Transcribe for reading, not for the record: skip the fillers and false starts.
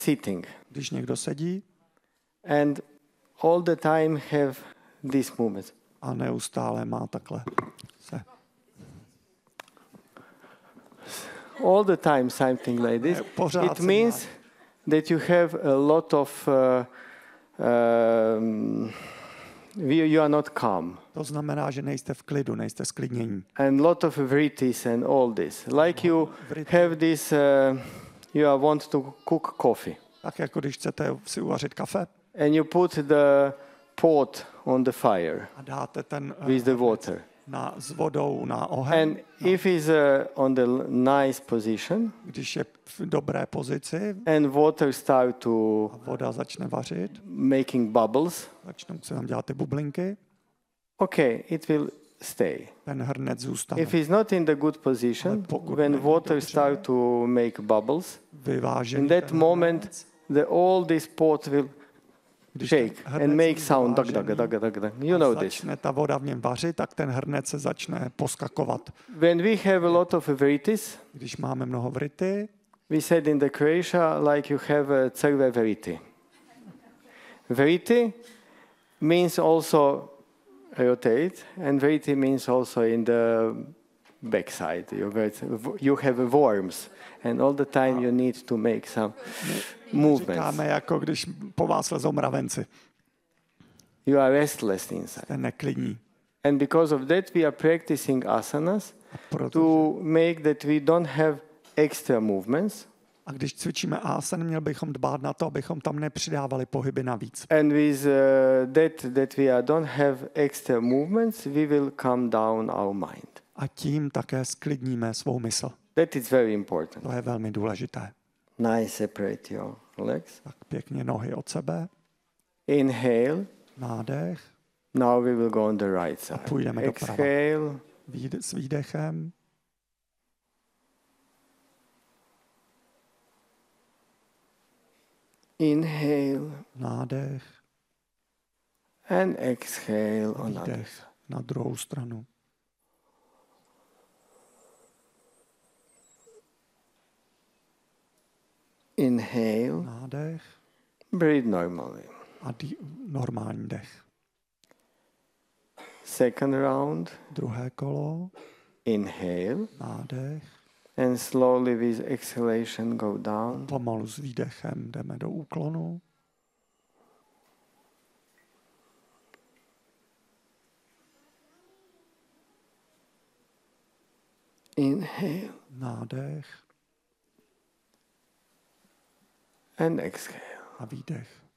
sitting. Když někdo sedí And all the time have this movement. a neustále má takhle se. All the time something like this. Pořád It se means that you have a lot of you are not calm. To znamená, že nejste v klidu, nejste sklidnění. And lot of vritis and all this. Like you have this, you want to cook coffee. Tak jako když chcete si uvařit kafe And you put the pot on the fire a dáte ten with the water. s vodou na oheň. And if it's on the nice position, Když je v dobré pozici and water start to a voda začne vařit, making bubbles, začnou se tam dělat ty bublinky, okay, it will stay. ten hrnec zůstane If it's not in the good position, when water start to make bubbles, vyvážený. in that moment, all this pot will shake and make sound. Dag, dag, dag, dag, dag. You know this. Začne ta voda v něm vařit, tak ten hrnec se začne poskakovat. When we have a lot of verities, Když máme mnoho vrity, we said in the Croatia, like you have a cerve verity. Verity means also rotate, and verity means also in the backside. You have worms, and all the time you need to make some movements. říkáme, jako když po vás lezou mravenci. You are restless inside. Ten neklidní. And because of that, we are practicing asanas to make that we don't have extra movements. A když cvičíme asan, měli bychom dbát na to, abychom tam nepřidávali pohyby navíc. And with that we don't have extra movements, we will calm down our mind. A tím také sklidníme svou mysl. That is very important. To je velmi důležité. Nice, separate your legs. Tak pěkně nohy od sebe. Inhale. Nádech. Now we will go on the right side. Půjdeme doprava. Exhale. S výdechem. Inhale. Nádech. And exhale on other Výdech side. na druhou stranu. Inhale. Nádech. Breathe normally. A normální dech. Second round. Druhé kolo. Inhale. Nádech. And slowly with exhalation go down. Pomalu s výdechem jdeme do úklonu. Inhale. Nádech. And exhale. A výdech.